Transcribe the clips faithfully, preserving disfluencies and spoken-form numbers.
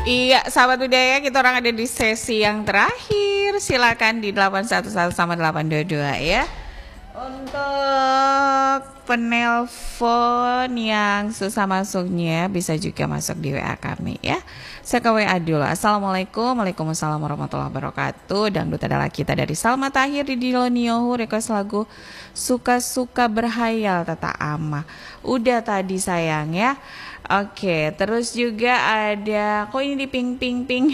Iya, sahabat budaya, kita orang ada di sesi yang terakhir. Silakan di delapan satu satu sama delapan dua dua ya. Untuk penelpon yang susah masuknya bisa juga masuk di W A kami ya. Saya ke W A dulu. Assalamualaikum. Waalaikumsalam warahmatullahi wabarakatuh. Dangdut adalah kita dari Salma Tahir di Diloniohu. Request lagu Suka-suka berhayal Tata Ama. Udah tadi sayang ya. Oke, terus juga ada, kok ini di ping ping ping.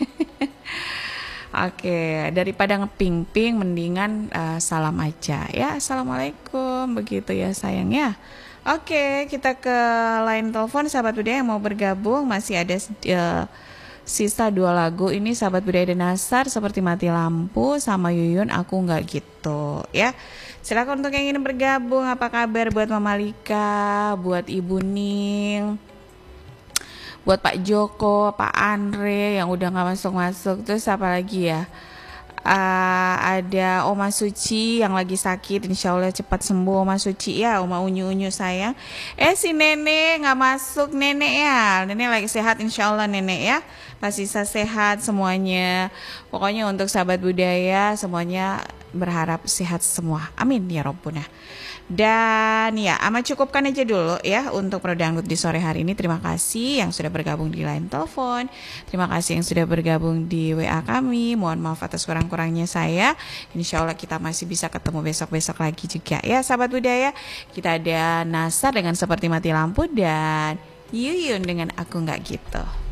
Oke, daripada ngeping-ping mendingan uh, salam aja ya. Assalamualaikum, begitu ya sayang ya. Oke, kita ke line telepon sahabat budaya yang mau bergabung. Masih ada uh, sisa dua lagu ini sahabat budaya dan Nasar, seperti Mati Lampu sama Yuyun Aku Nggak Gitu ya. Silakan untuk yang ingin bergabung. Apa kabar buat Mama Lika, buat Ibu Ning, buat Pak Joko, Pak Andre yang udah gak masuk-masuk. Terus apa lagi ya, uh, ada Oma Suci yang lagi sakit, insya Allah cepat sembuh Oma Suci ya. Oma Unyu-Unyu sayang. Eh si Nenek gak masuk Nenek ya. Nenek lagi sehat insya Allah Nenek ya. Pasti bisa sehat semuanya. Pokoknya untuk sahabat budaya semuanya berharap sehat semua. Amin ya Rabbuna. Dan ya, amat cukupkan aja dulu ya untuk Prodangdut di sore hari ini. Terima kasih yang sudah bergabung di line telepon. Terima kasih yang sudah bergabung di W A kami. Mohon maaf atas kurang-kurangnya saya. Insya Allah kita masih bisa ketemu besok-besok lagi juga ya sahabat budaya. Kita ada Nasar dengan Seperti Mati Lampu dan Yuyun dengan Aku Nggak Gitu.